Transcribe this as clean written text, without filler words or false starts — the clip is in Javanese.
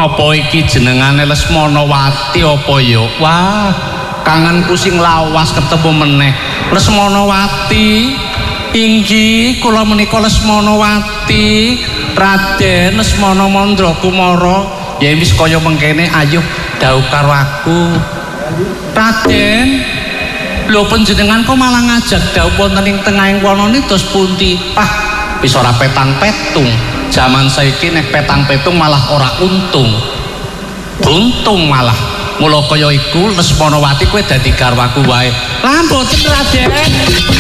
Apa iki jenengane Lesmonowati apa ya? Wah, kangenku sing lawas ketemu meneh. Lesmonowati, inggih kula menika Lesmonowati, Raden Lesmana Mandrakumara. Ya wis kaya mengkene, ayo dhaup karo aku. Raden, lho panjenengan kok malah ngajak dhaup wonten ing tengahing wana niki dos pundi? Wis ora petang-petung. Zaman saiki nek petang-petung malah ora untung. Buntung malah. Mula kaya iku Lesmonowati kowe dadi garwaku wae. Lah mboten Raden.